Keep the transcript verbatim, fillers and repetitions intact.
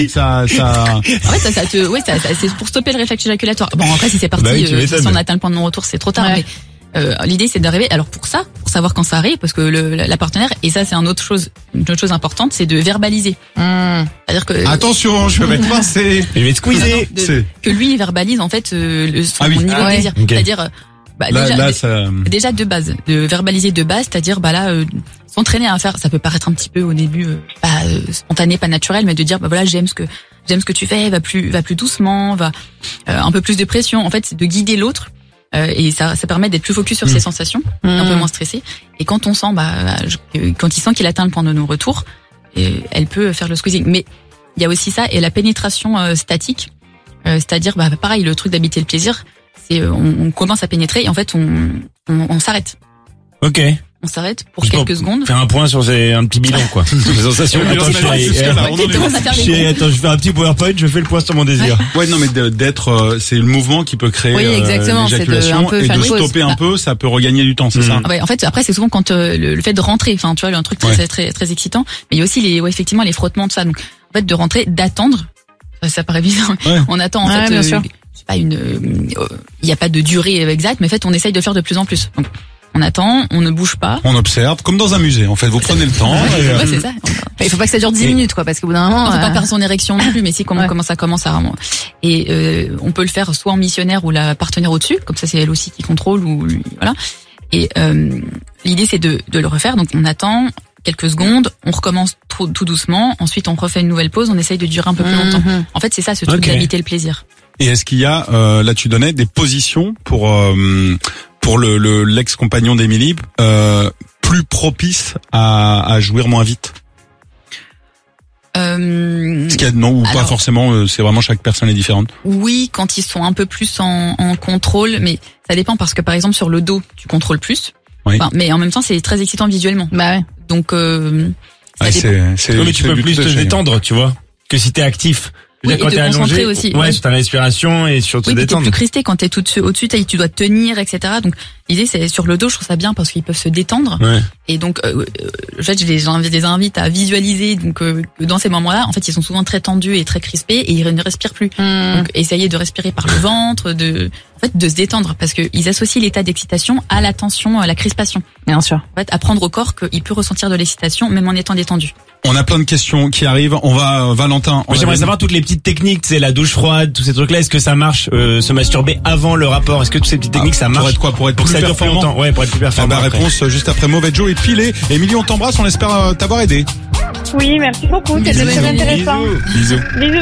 Ça, ça. En fait, ça, ça te, ouais, ça, ça, c'est pour stopper le réflexe éjaculatoire. Bon, après, si c'est parti, Bah oui, euh, si on atteint le point de non-retour, c'est trop tard. Ouais. Mais euh, l'idée, c'est d'arriver. Alors pour ça, pour savoir quand ça arrive, parce que le, la, la partenaire, et ça, c'est une autre chose, une autre chose importante, c'est de verbaliser. Mmh. C'est-à-dire que attention, je vais mettre pincé. Je vais te squeezer. De, que lui, il verbalise en fait euh, le, son ah oui. niveau ah de ouais. désir. Okay. C'est-à-dire. Bah, là, déjà, là, ça... déjà de base, de verbaliser de base, c'est-à-dire bah là, euh, s'entraîner à faire, ça peut paraître un petit peu au début euh, pas euh, spontané, pas naturel, mais de dire bah voilà j'aime ce que j'aime ce que tu fais, va plus va plus doucement, va euh, un peu plus de pression. En fait, c'est de guider l'autre euh, et ça ça permet d'être plus focus sur mmh. ses sensations, mmh. un peu moins stressé. Et quand on sent bah je, quand il sent qu'il atteint le point de non-retour, et elle peut faire le squeezing. Mais il y a aussi ça et la pénétration euh, statique, euh, c'est-à-dire bah pareil le truc d'habiter le plaisir. Et on, on commence à pénétrer et en fait on, on, on s'arrête. Ok. On s'arrête pour je quelques secondes. Faire un point sur ces, un petit bilan quoi. Les sensations. Attends, je, attends, je fais un petit PowerPoint, je fais le point sur mon désir. Ouais, non mais d'être, euh, c'est le mouvement qui peut créer oui, exactement, euh, l'éjaculation c'est de, un peu et de stopper pause. un peu, ça peut regagner du temps, c'est mmh. ça. Ouais, en fait après c'est souvent quand euh, le, le fait de rentrer, enfin tu vois un truc très, ouais. très très très excitant, mais il y a aussi les ouais, effectivement les frottements de ça. Donc en fait de rentrer, d'attendre, ça, ça paraît bizarre. Ouais. On attend en ouais, fait. Bien euh, sûr. C'est pas une, il euh, n'y a pas de durée exacte, mais en fait, on essaye de faire de plus en plus. Donc, on attend, on ne bouge pas. On observe, comme dans un musée. En fait, vous prenez le temps. Ouais, et euh... ouais, c'est ça. Il faut pas que ça dure dix minutes, quoi, parce qu'au bout d'un moment. On ne peut euh... pas perdre son érection non plus, mais si, comment, ouais. comment ça commence à, et, euh, on peut le faire soit en missionnaire ou la partenaire au-dessus, comme ça, c'est elle aussi qui contrôle ou lui, voilà. Et, euh, l'idée, c'est de, de le refaire. Donc, on attend quelques secondes, on recommence tout, tout doucement, ensuite on refait une nouvelle pause, on essaye de durer un peu plus longtemps. Mm-hmm. En fait, c'est ça, ce truc okay. d'habiter le plaisir. Et est-ce qu'il y a, euh, là tu donnais des positions pour euh, pour le, le l'ex-compagnon d'Émilie euh, plus propices à, à jouir moins vite? Euh, Est-ce qu'il y a non ou alors, pas forcément, euh, c'est vraiment chaque personne est différente. Oui, quand ils sont un peu plus en, en contrôle, mais ça dépend parce que par exemple sur le dos, tu contrôles plus. Oui. Enfin, mais en même temps, c'est très excitant visuellement. Bah ouais. Donc euh, ça ouais, dépend. C'est, c'est, non, mais tu peux plus te détendre, tu vois, que si t'es actif. Oui, et quand te t'es concentrer allongé, aussi. Ouais, ouais. sur ta respiration et sur te oui, détendre. Oui, t'es plus crispé quand t'es tout au-dessus, tu dois tenir, et cetera. Donc l'idée, c'est sur le dos, je trouve ça bien parce qu'ils peuvent se détendre. Ouais. Et donc, euh, en fait, je les, je les invite à visualiser. Donc, euh, dans ces moments-là, en fait, ils sont souvent très tendus et très crispés et ils ne respirent plus. Mmh. Donc, essayez de respirer par le ventre, de, en fait, de se détendre parce que ils associent l'état d'excitation à la tension, à la crispation. Bien sûr. En fait, apprendre au corps qu'il peut ressentir de l'excitation même en étant détendu. On a plein de questions qui arrivent. On va, Valentin. Moi, j'aimerais savoir toutes les petites techniques, c'est la douche froide, tous ces trucs-là. Est-ce que ça marche, euh, se masturber avant le rapport? Est-ce que toutes ces petites techniques, ah, ça marche? Pour être quoi? Pour être pour plus que ça dure plus longtemps. Ouais, pour être plus performant. Ah bah, réponse juste après Mauvais Joe et Pilé. Émilie, on t'embrasse. On espère t'avoir aidé. Oui, merci beaucoup. C'était très intéressant. Bisous. Bisous. Bisous.